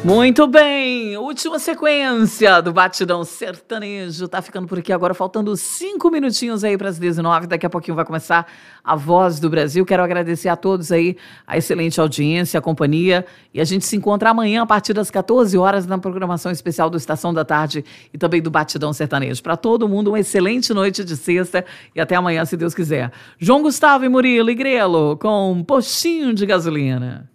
Muito bem, última sequência do Batidão Sertanejo. Tá ficando por aqui agora, faltando 5 minutinhos aí para as 19. Daqui a pouquinho vai começar a Voz do Brasil. Quero agradecer a todos aí, a excelente audiência, a companhia. E a gente se encontra amanhã a partir das 14 horas na programação especial do Estação da Tarde e também do Batidão Sertanejo. Para todo mundo, uma excelente noite de sexta e até amanhã, se Deus quiser. João Gustavo e Murilo e Grelo com um postinho de gasolina.